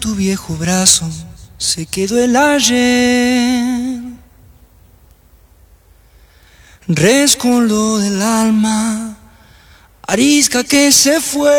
tu viejo brazo se quedó el ayer. Rescoldo del alma, arisca que se fue.